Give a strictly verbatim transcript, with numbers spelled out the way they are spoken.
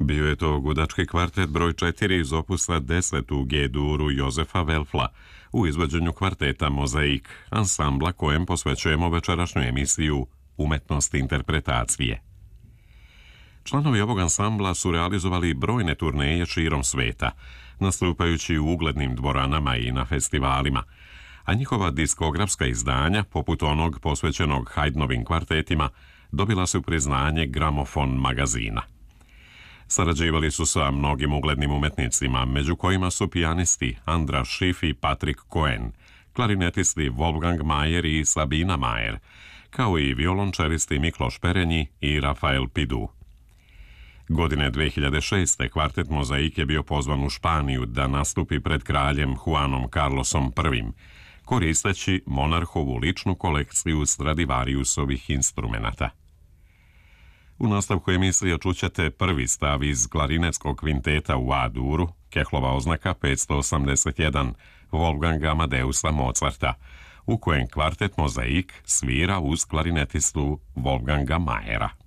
Bio je to gudački kvartet broj četiri iz opusa deset u G-duru Jozefa Welfla u izvođenju kvarteta Mozaik, ansambla kojem posvećujemo večerašnju emisiju Umetnost interpretacije. Članovi ovog ansambla su realizovali brojne turneje širom sveta, nastupajući u uglednim dvoranama i na festivalima, a njihova diskografska izdanja, poput onog posvećenog Haydnovim kvartetima, dobila su priznanje Gramofon magazina. Sarađivali su sa mnogim uglednim umetnicima, među kojima su pijanisti Andras Schiff i Patrick Cohen, klarinetisti Wolfgang Mayer i Sabina Mayer, kao i violončelisti Mikloš Perenji i Rafael Pidu. Godine dve hiljade šeste. kvartet Mozaik je bio pozvan u Španiju da nastupi pred kraljem Juanom Carlosom prvim, koristeći monarhovu ličnu kolekciju Stradivariusovih instrumenata. U nastavku emisije čućete prvi stav iz klarinetskog kvinteta u A-duru, Kehlova oznaka petsto osamdeset jedan, Wolfganga Amadeusa Mozarta, u kojem kvartet Mozaik svira uz klarinetistu Wolfganga Mayera.